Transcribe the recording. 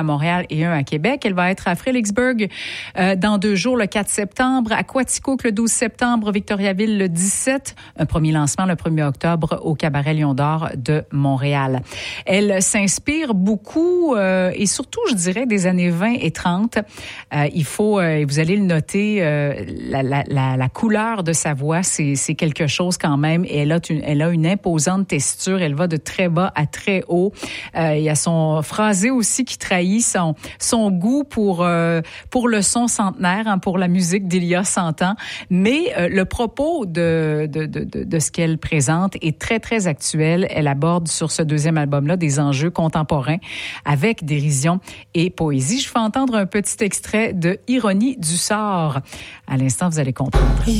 à Montréal et un à Québec. Elle va être à Fredericksburg dans 2 jours, le 4 septembre, à Quaticook le 12 septembre, Victoriaville le 17, un premier lancement le 1er octobre au Cabaret Lion d'Or de Montréal. Elle s'inspire beaucoup et surtout, je dirais, des années 20 et 30. Il faut, vous allez le noter, la couleur de sa voix, c'est quelque chose quand même. Et elle a une imposante testure. Elle va de très bas à très haut. Il y a son phrasé aussi qui trahit son goût pour le son centenaire, hein, pour la musique d'il y a 100 ans. Mais le propos de ce qu'elle présente est très, très actuel. Elle aborde sur ce 2e album-là des enjeux contemporains avec dérision et poésie. Je fais entendre un petit extrait de Ironie du sort. À l'instant, vous allez comprendre.